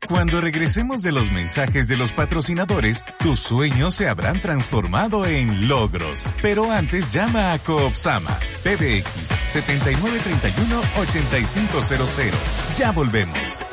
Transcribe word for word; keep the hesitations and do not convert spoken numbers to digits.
Cuando regresemos de los mensajes de los patrocinadores, tus sueños se habrán transformado en logros. Pero antes llama a Coopsama, P B X setenta y nueve treinta y uno ochenta y cinco cero cero. Ya volvemos.